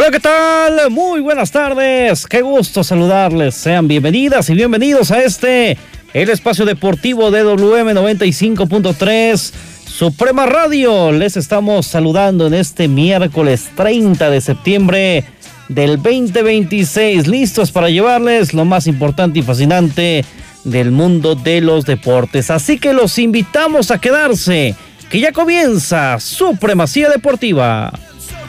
Hola, ¿qué tal? Muy buenas tardes. Qué gusto saludarles. Sean bienvenidas y bienvenidos a el espacio deportivo de WM 95.3 Suprema Radio. Les estamos saludando en este miércoles 30 de septiembre del 2026. Listos para llevarles lo más importante y fascinante del mundo de los deportes. Así que los invitamos a quedarse, que ya comienza Supremacía Deportiva.